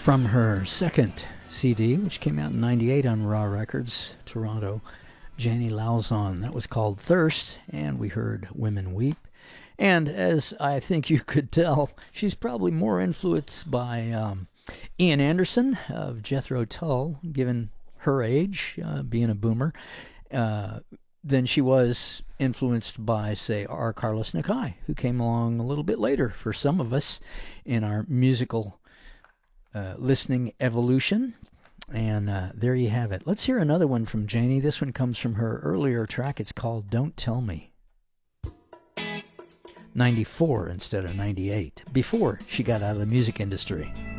From her second CD, which came out in 98 on Raw Records, Toronto, Janie Lauzon. That was called Thirst, and we heard Women Weep. And as I think you could tell, she's probably more influenced by Ian Anderson of Jethro Tull, given her age, being a boomer, than she was influenced by, say, R. Carlos Nakai, who came along a little bit later for some of us in our musical listening evolution. And there you have it. Let's hear another one from Janie. This one comes from her earlier track. It's called Don't Tell Me. 94 instead of 98, before she got out of the music industry.